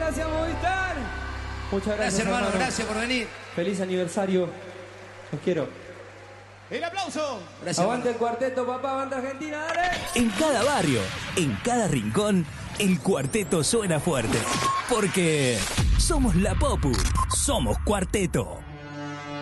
gracias, Movistar. Muchas gracias, hermano. Gracias por venir. Feliz aniversario. Los quiero. ¡El aplauso! Gracias, Aguante hermano. el cuarteto, papá. Aguante Argentina, dale. En cada barrio, en cada rincón, el cuarteto suena fuerte. Porque somos la Popu, somos Cuarteto.